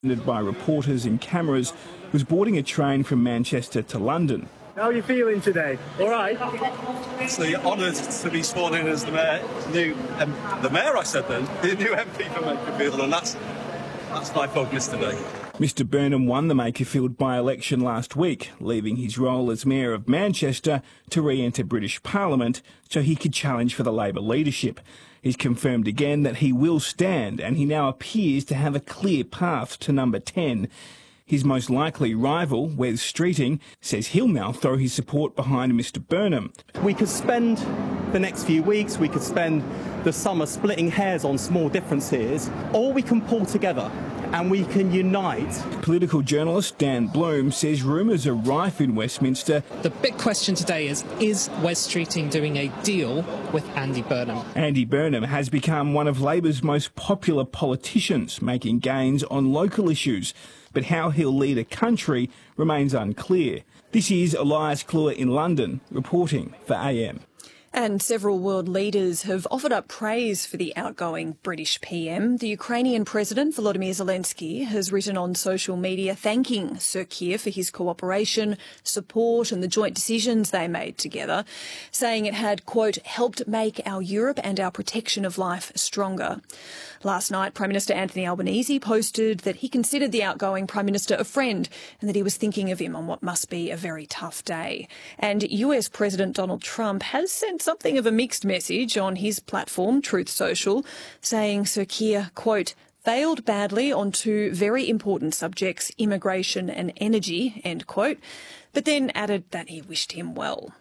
by reporters and cameras, was boarding a train from Manchester to London. How are you feeling today? All right? It's honoured to be sworn in as the new MP for Makerfield, and that's my focus today. Mr Burnham won the Makerfield by-election last week, leaving his role as Mayor of Manchester to re-enter British Parliament so he could challenge for the Labor leadership. He's confirmed again that he will stand, and he now appears to have a clear path to number 10. His most likely rival, Wes Streeting, says he'll now throw his support behind Mr Burnham. We could spend the next few weeks, we could spend the summer splitting hairs on small differences, or we can pull together and we can unite. Political journalist Dan Bloom says rumours are rife in Westminster. The big question today is Wes Streeting doing a deal with Andy Burnham? Andy Burnham has become one of Labor's most popular politicians, making gains on local issues. But how he'll lead a country remains unclear. This is Elias Kluwer in London, reporting for AM. And several world leaders have offered up praise for the outgoing British PM. The Ukrainian President, Volodymyr Zelensky, has written on social media thanking Sir Keir for his cooperation, support and the joint decisions they made together, saying it had, quote, helped make our Europe and our protection of life stronger. Last night, Prime Minister Anthony Albanese posted that he considered the outgoing Prime Minister a friend and that he was thinking of him on what must be a very tough day. And US President Donald Trump has sent something of a mixed message on his platform, Truth Social, saying Sir Keir, quote, failed badly on two very important subjects, immigration and energy, end quote, but then added that he wished him well.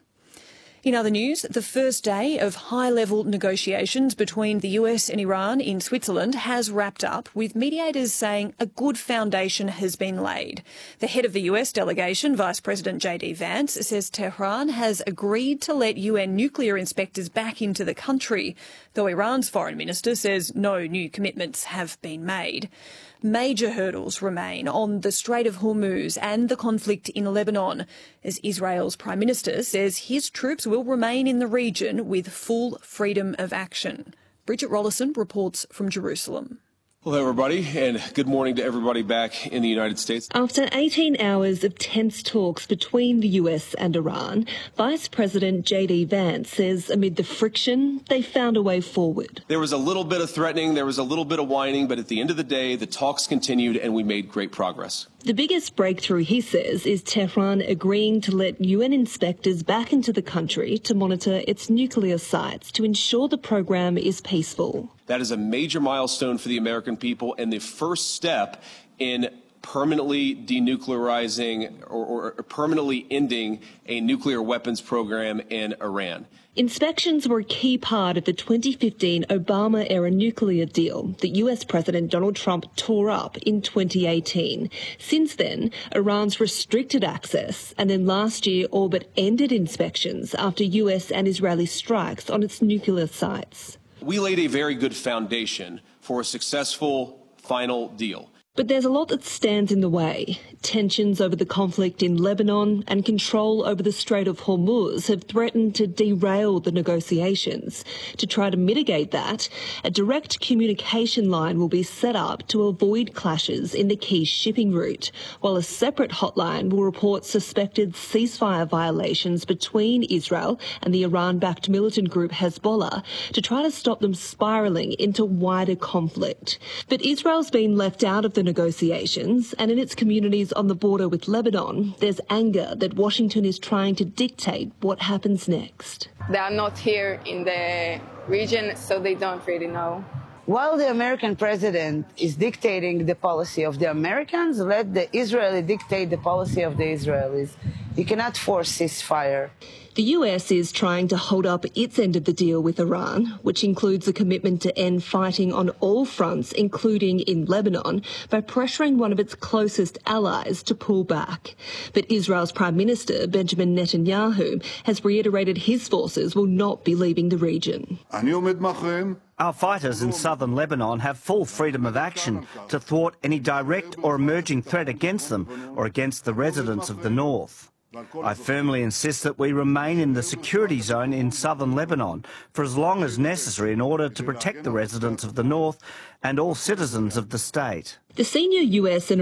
In other news, the first day of high-level negotiations between the US and Iran in Switzerland has wrapped up, with mediators saying a good foundation has been laid. The head of the US delegation, Vice President J.D. Vance, says Tehran has agreed to let UN nuclear inspectors back into the country, though Iran's foreign minister says no new commitments have been made. Major hurdles remain on the Strait of Hormuz and the conflict in Lebanon, as Israel's Prime Minister says his troops will remain in the region with full freedom of action. Bridget Rollison reports from Jerusalem. Hello, everybody, and good morning to everybody back in the United States. After 18 hours of tense talks between the US and Iran, Vice President J.D. Vance says amid the friction, they found a way forward. There was a little bit of threatening, there was a little bit of whining, but at the end of the day, the talks continued and we made great progress. The biggest breakthrough, he says, is Tehran agreeing to let UN inspectors back into the country to monitor its nuclear sites to ensure the program is peaceful. That is a major milestone for the American people and the first step in permanently denuclearizing or permanently ending a nuclear weapons program in Iran. Inspections were a key part of the 2015 Obama-era nuclear deal that US President Donald Trump tore up in 2018. Since then, Iran's restricted access and then last year all but ended inspections after US and Israeli strikes on its nuclear sites. We laid a very good foundation for a successful final deal. But there's a lot that stands in the way. Tensions over the conflict in Lebanon and control over the Strait of Hormuz have threatened to derail the negotiations. To try to mitigate that, a direct communication line will be set up to avoid clashes in the key shipping route, while a separate hotline will report suspected ceasefire violations between Israel and the Iran-backed militant group Hezbollah to try to stop them spiralling into wider conflict. But Israel's been left out of the negotiations, and in its communities on the border with Lebanon, there's anger that Washington is trying to dictate what happens next. They are not here in the region, so they don't really know. While the American president is dictating the policy of the Americans, let the Israeli dictate the policy of the Israelis. You cannot force ceasefire. The US is trying to hold up its end of the deal with Iran, which includes a commitment to end fighting on all fronts, including in Lebanon, by pressuring one of its closest allies to pull back. But Israel's Prime Minister, Benjamin Netanyahu, has reiterated his forces will not be leaving the region. Our fighters in southern Lebanon have full freedom of action to thwart any direct or emerging threat against them or against the residents of the north. I firmly insist that we remain remain in the security zone in southern Lebanon for as long as necessary in order to protect the residents of the north and all citizens of the state. The senior US and